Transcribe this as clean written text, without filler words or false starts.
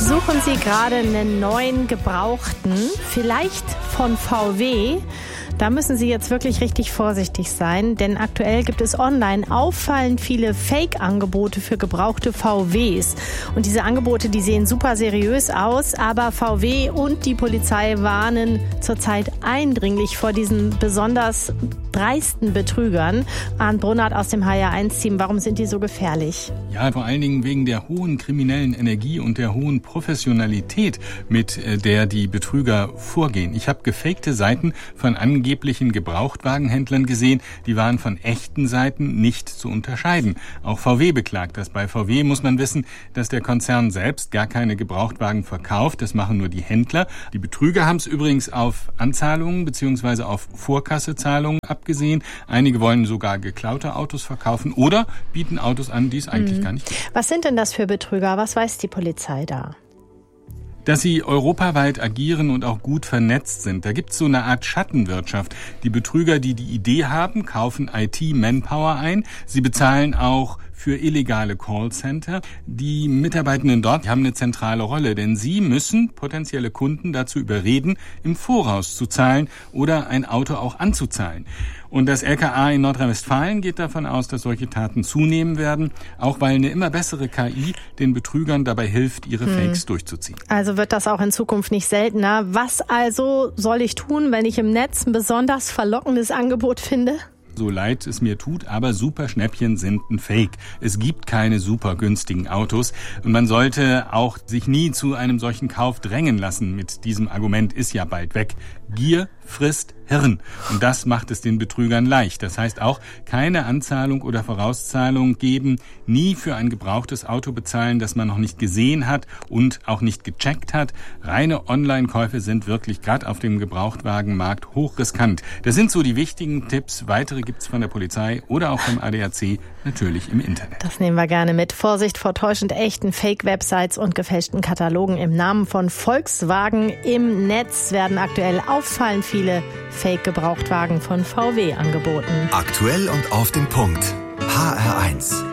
Suchen Sie gerade einen neuen Gebrauchten, vielleicht von VW? Da müssen Sie jetzt wirklich richtig vorsichtig sein, denn aktuell gibt es online auffallend viele Fake-Angebote für gebrauchte VWs. Und diese Angebote, die sehen super seriös aus, aber VW und die Polizei warnen zurzeit eindringlich vor diesen besonders dreisten Betrügern. Arndt Brunnert aus dem HR1-Team, warum sind die so gefährlich? Ja, vor allen Dingen wegen der hohen kriminellen Energie und der hohen Professionalität, mit der die Betrüger vorgehen. Ich habe gefakte Seiten von angeblichen Gebrauchtwagenhändlern gesehen, die waren von echten Seiten nicht zu unterscheiden. Auch VW beklagt das. Bei VW muss man wissen, dass der Konzern selbst gar keine Gebrauchtwagen verkauft. Das machen nur die Händler. Die Betrüger haben es übrigens auf Anzahlungen bzw. auf Vorkassezahlungen abgesehen. Einige wollen sogar geklaute Autos verkaufen oder bieten Autos an, die es eigentlich gar nicht gibt. Was sind denn das für Betrüger? Was weiß die Polizei da? Dass sie europaweit agieren und auch gut vernetzt sind. Da gibt es so eine Art Schattenwirtschaft. Die Betrüger, die die Idee haben, kaufen IT-Manpower ein. Sie bezahlen auch für illegale Callcenter. Die Mitarbeitenden dort haben eine zentrale Rolle, denn sie müssen potenzielle Kunden dazu überreden, im Voraus zu zahlen oder ein Auto auch anzuzahlen. Und das LKA in Nordrhein-Westfalen geht davon aus, dass solche Taten zunehmen werden, auch weil eine immer bessere KI den Betrügern dabei hilft, ihre Fakes durchzuziehen. Also wird das auch in Zukunft nicht seltener. Was also soll ich tun, wenn ich im Netz ein besonders verlockendes Angebot finde? So leid es mir tut, aber Superschnäppchen sind ein Fake. Es gibt keine super günstigen Autos und man sollte auch sich nie zu einem solchen Kauf drängen lassen. Mit diesem Argument ist ja bald weg. Gier frisst Hirn. Und das macht es den Betrügern leicht. Das heißt auch, keine Anzahlung oder Vorauszahlung geben, nie für ein gebrauchtes Auto bezahlen, das man noch nicht gesehen hat und auch nicht gecheckt hat. Reine Online-Käufe sind wirklich gerade auf dem Gebrauchtwagenmarkt hochriskant. Das sind so die wichtigen Tipps. Weitere gibt's von der Polizei oder auch vom ADAC natürlich im Internet. Das nehmen wir gerne mit. Vorsicht vor täuschend echten Fake-Websites und gefälschten Katalogen. Im Namen von Volkswagen im Netz werden aktuell auffallend viele Fake-Gebrauchtwagen von VW angeboten. Aktuell und auf den Punkt. HR1.